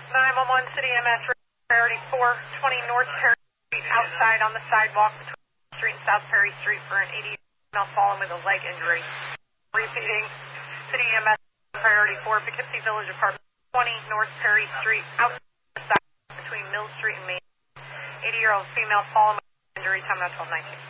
911 City MS, priority 420 North Perry Street, outside on the sidewalk between Street and South Perry Street for an 80 now fallen with a leg injury. Repeating, City MS, priority 4, Poughkeepsie Village Apartment 20 North Perry Street, outside on the sidewalk between Mill Street and Main. 80-year-old female fallen with injury, time now 12:19.